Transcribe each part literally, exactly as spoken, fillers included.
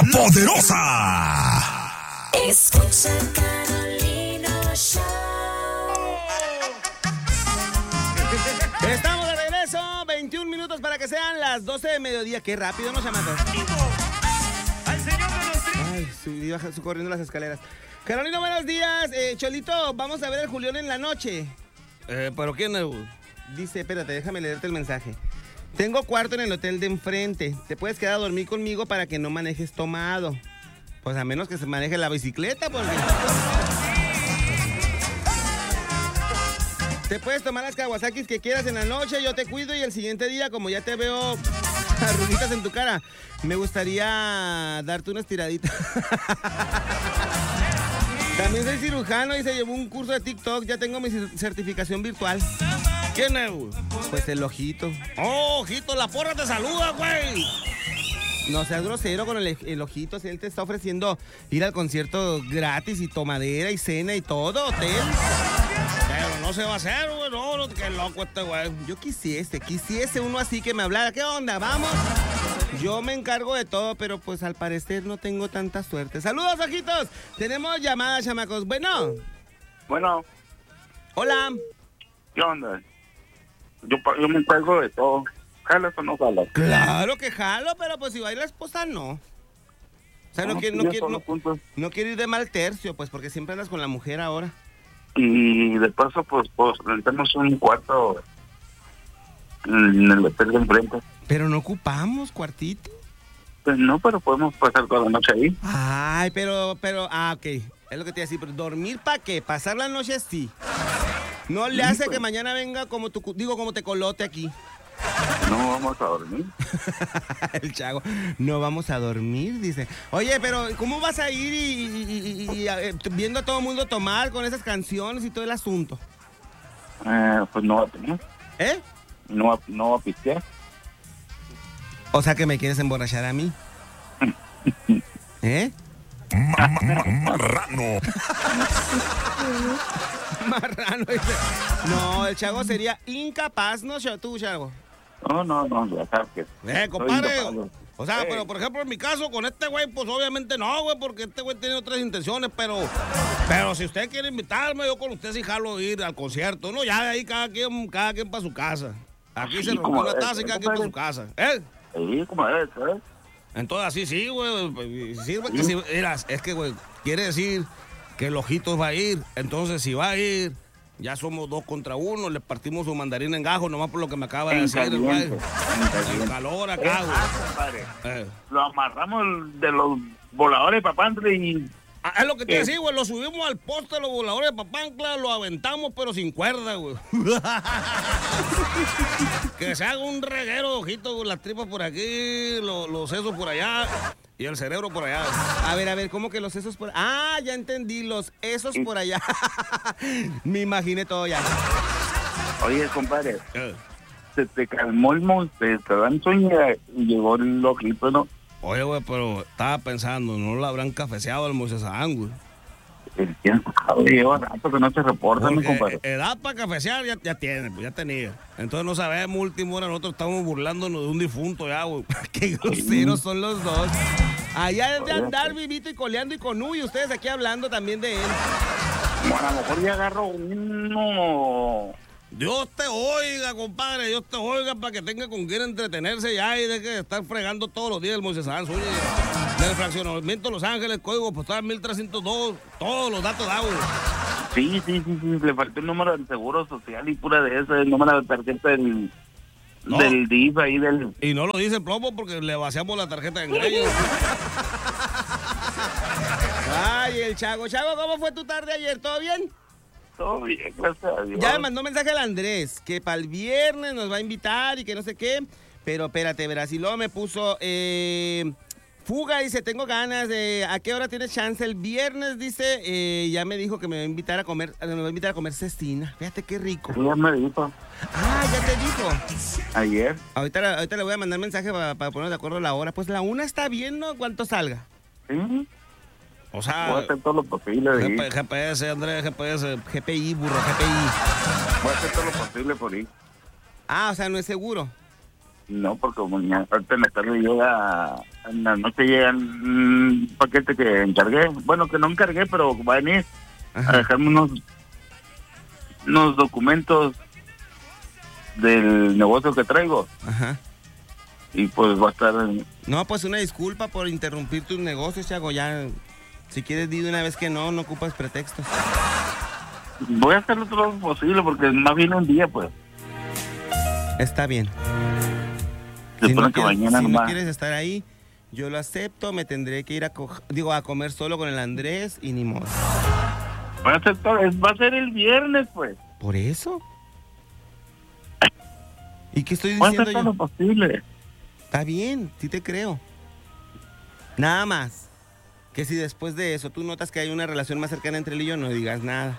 poderosa. Escucha Carolina Show. Estamos de regreso, veintiún minutos para que sean las doce de mediodía. Qué rápido, ¿no, chamacos? Al señor de los tríos. Ay, subí baja, subí corriendo las escaleras. Carolina, buenos días. Eh, Cholito, vamos a ver el Julián en la noche. Eh, ¿pero quién es? Dice, espérate, déjame leerte el mensaje. Tengo cuarto en el hotel de enfrente. Te puedes quedar a dormir conmigo para que no manejes tomado. Pues a menos que se maneje la bicicleta, porque... Te puedes tomar las Kawasakis que quieras en la noche, yo te cuido y el siguiente día, como ya te veo arruguitas en tu cara, me gustaría darte una estiradita. También soy cirujano y se llevó un curso de TikTok, ya tengo mi certificación virtual. ¿Quién es? Pues el Ojito. Oh, Ojito, la porra te saluda, güey. No seas grosero con el, el Ojito, si él te está ofreciendo ir al concierto gratis y tomadera y cena y todo, hotel. Pero no se va a hacer, güey, no, no, qué loco este güey. Yo quisiese, quisiese uno así que me hablara. ¿Qué onda? ¿Vamos? Yo me encargo de todo, pero pues al parecer no tengo tanta suerte. ¡Saludos, Ojitos! Tenemos llamadas, chamacos. Bueno. Bueno. Hola. ¿Qué onda? Yo, yo me encargo de todo. ¿Jalas o no jalas? Claro que jalo, pero pues si va a ir la esposa, no. O sea, no, no, quiero, no, quiero, no, no quiero ir de mal tercio, pues porque siempre andas con la mujer ahora. Y de paso, pues, pues rentamos un cuarto en el hotel de enfrente. Pero no ocupamos cuartito. Pues no, pero podemos pasar toda la noche ahí. Ay, pero, pero, ah, ok. Es lo que te iba a decir, pero ¿dormir para qué? Pasar la noche sí. No le sí, hace pues. que mañana venga como tu, digo, como te colote aquí. No vamos a dormir. El Chago, no vamos a dormir, dice. Oye, pero ¿cómo vas a ir y, y, y, y, y viendo a todo el mundo tomar con esas canciones y todo el asunto? Eh, pues no va a tener. ¿Eh? No va, no va a pistear. O sea que me quieres emborrachar a mí. ¿Eh? Marrano. Marrano. Dice. No, el Chago sería incapaz, ¿no? Tú, Chago. No, no, no, ya sabes que... Eh, compadre. O sea, Ey. pero por ejemplo en mi caso con este güey, pues obviamente no, güey, porque este güey tiene otras intenciones, pero pero si usted quiere invitarme, yo con usted sí jalo ir al concierto, ¿no? Ya de ahí cada quien, cada quien para su casa. Aquí Sí, se rompió como la debe taza y ser, cada quien para su casa. ¿Eh? Sí, como debe ser. Entonces así sí, güey. Sí, güey, que si, mira, es que, güey, quiere decir que el Ojitos va a ir. Entonces, si va a ir, ya somos dos contra uno. Le partimos su mandarín en gajo, nomás por lo que me acaba de En decir el güey. caliente, en caliente. En calor acá, Eh, güey. ah, compadre. Eh. Lo amarramos de los voladores papantri y... Ah, es lo que te ¿Qué? decía, güey. Lo subimos al poste de los voladores de Papancla, lo aventamos, pero sin cuerda, güey. Que se haga un reguero de ojitos, güey, las tripas por aquí, los, los sesos por allá y el cerebro por allá. A ver, a ver, ¿cómo que los esos por... Ah, ya entendí, los esos por allá. Me imaginé todo ya. Oye, compadre, Eh. se te calmó el monte, te dan sueño y llegó el ojito, ¿no? Oye, güey, pero estaba pensando, ¿no lo habrán cafeceado al Moisés Adán, güey? El tiempo, cabrón, lleva rato que no te reportan, mi Porque compadre. edad para cafecear ya, ya tiene, pues ya tenía. Entonces no sabemos, último hora nosotros estamos burlándonos de un difunto ya, güey. Qué groseros son los dos. Allá es de Oye, andar pues. vivito y coleando y con U, y ustedes aquí hablando también de él. Bueno, a lo mejor ya agarro uno... Dios te oiga, compadre, Dios te oiga para que tenga con quién entretenerse ya y deje de estar fregando todos los días el Moisés Adán. Oye, del fraccionamiento de Los Ángeles, código postal mil trescientos dos, todos los datos dados. Sí, sí, sí, sí, le faltó el número del Seguro Social y pura de eso, el número de tarjeta del, No. del D I F ahí del... Y no lo dice el plomo porque le vaciamos la tarjeta de engreído. Ay, el Chago. Chago, ¿cómo fue tu tarde ayer? ¿Todo bien? Todo bien, gracias a Dios. Ya me mandó mensaje al Andrés, que para el viernes nos va a invitar y que no sé qué. Pero espérate, verás, y luego me puso... Eh, Fuga, dice, tengo ganas de... ¿A qué hora tienes chance? El viernes, dice, eh, ya me dijo que me va a invitar a comer, me va a invitar a comer cecina. Fíjate qué rico. Sí, ya me dijo. Ah, ya te dijo. Ayer. Ahorita, ahorita le voy a mandar mensaje para, para poner de acuerdo la hora. Pues la una está bien, ¿no? ¿Cuánto salga? Sí. O sea, Voy a hacer todo lo posible de ir. G P S, Andrés, G P S. G P I, burro, G P I. Voy a hacer todo lo posible por ir. Ah, o sea, no es seguro. No, porque mañana, ahorita en la tarde llega, en la noche llega un paquete que encargué. Bueno, que no encargué, pero va a venir Ajá. a dejarme unos, unos documentos del negocio que traigo. Ajá. Y pues va a estar... En... No, pues una disculpa por interrumpir tus negocios, Chago. Ya, si quieres, di de una vez que no, no ocupas pretextos. Voy a hacer todo lo posible porque más bien un día, pues. Está bien. Se si no, que quieres, mañana si nomás. no quieres estar ahí, yo lo acepto. Me tendré que ir a, co- digo, a comer solo con el Andrés y ni modo. Va a ser, todo, va a ser el viernes, pues. ¿Por eso? ¿Y qué estoy Va a diciendo hacer todo yo? lo posible. Está bien, sí te creo. Nada más que si después de eso tú notas que hay una relación más cercana entre él y yo, no digas nada.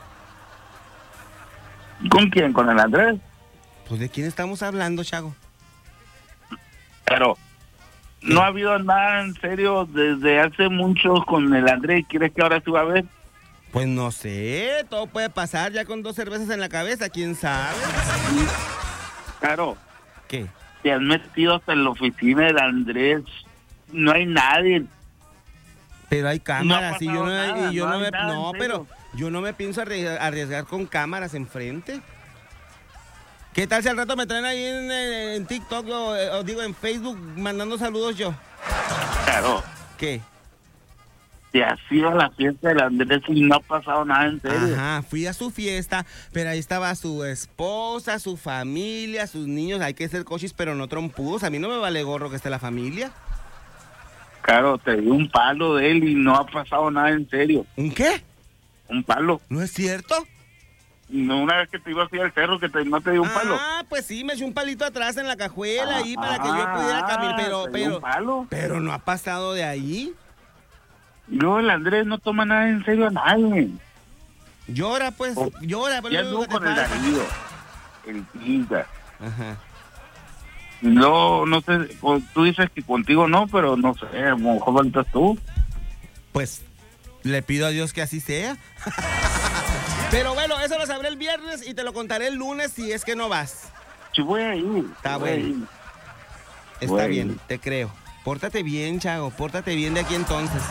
¿Con quién? ¿Con el Andrés? Pues ¿de quién estamos hablando, Chago? Pero no ha habido nada en serio desde hace mucho con el Andrés. ¿Quieres que ahora sí va a ver? Pues no sé, todo puede pasar ya con dos cervezas en la cabeza, ¿quién sabe? Claro. ¿Qué? Te has metido hasta en la oficina del Andrés. No hay nadie. Pero hay cámaras No ha y yo no, pasado nada, y yo no no hay me, nada, no, en pero serio. yo no me pienso arriesgar, arriesgar con cámaras enfrente. ¿Qué tal si al rato me traen ahí en, en TikTok o, o digo en Facebook mandando saludos yo? Claro. ¿Qué? Te has ido a la fiesta del Andrés y no ha pasado nada en serio. Ajá, fui a su fiesta, pero ahí estaba su esposa, su familia, sus niños. Hay que ser cochis, pero no trompudos. A mí no me vale gorro que esté la familia. Claro, te dio un palo de él y no ha pasado nada en serio. ¿Un qué? Un palo. ¿No es cierto? No, una vez que te iba así al cerro que te, no te dio un palo. Ah, pues sí, me eché un palito atrás en la cajuela ahí Ah, para que yo pudiera caminar, pero, te dio pero, un palo. pero no ha pasado de ahí. No, el Andrés no toma nada en serio a nadie. Llora, pues, Oh, llora. Pero Ya lo único anduvo que te con el falta. Darío, el Tinta. Ajá. No, no sé, pues, tú dices que contigo no, pero no sé, a lo mejor faltas tú. Pues le pido a Dios que así sea. Pero bueno, eso lo sabré el viernes y te lo contaré el lunes si es que no vas. Sí voy a ir. Está sí voy a bueno. ir. Está Bueno. bien, te creo. Pórtate bien, Chago, pórtate bien de aquí entonces.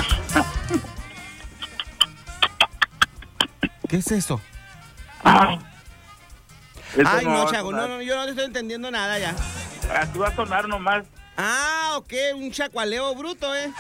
¿Qué es eso? Ah. Eso Ay, no, va a Chago, no, sonar. no, yo no te estoy entendiendo nada ya. Así va a sonar nomás. Ah, ok, un chacualeo bruto, ¿eh?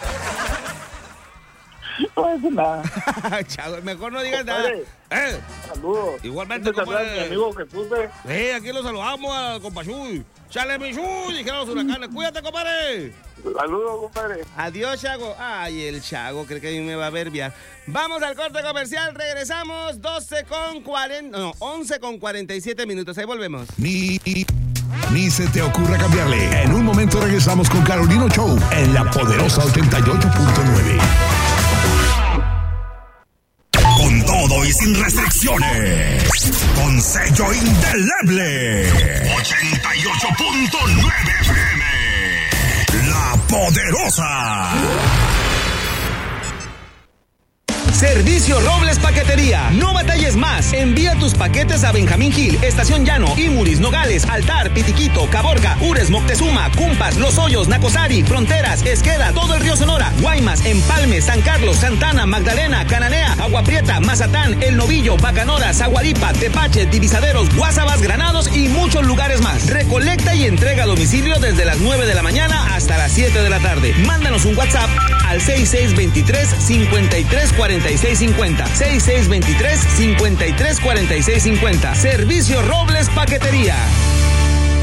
No va a sonar. Chago, mejor no digas nada. Compadre, Eh, saludos. Igualmente, ¿Te saludas a compadre. mi amigo Jesús? eh? Eh, aquí lo saludamos al compa Chuy. ¡Chale, mi Chuy! Dijeron los huracanes. ¡Cuídate, compadre! Saludos, compadre. Adiós, Chago. Ay, el Chago cree que a mí me va a verbiar. Vamos al corte comercial, regresamos. doce con cuarenta, no, once con cuarenta y siete minutos. Ahí volvemos. Ni, ni se te ocurra cambiarle. En un momento regresamos con Carolino Show en la poderosa ochenta y ocho punto nueve. Con todo y sin restricciones. Con sello indeleble. ochenta y ocho punto nueve F M. La Poderosa. Servicio Robles Paquetería. No batalles más. Envía tus paquetes a Benjamín Gil, Estación Llano, Imuris, Nogales, Altar, Pitiquito, Caborca, Ures, Moctezuma, Cumpas, Los Hoyos, Nacosari, Fronteras, Esqueda, todo el río Sonora, Guaymas, Empalme, San Carlos, Santana, Magdalena, Cananea, Agua Prieta, Mazatán, El Novillo, Bacanora, Zaguaripa, Tepache, Divisaderos, Guasabas, Granados y muchos lugares más. Recolecta y entrega a domicilio desde las nueve de la mañana hasta las siete de la tarde. Mándanos un WhatsApp al seis seis dos tres, cinco tres cuatro seis cinco cero. seis seis dos tres, cinco tres cuatro seis cinco cero. Servicio Robles Paquetería.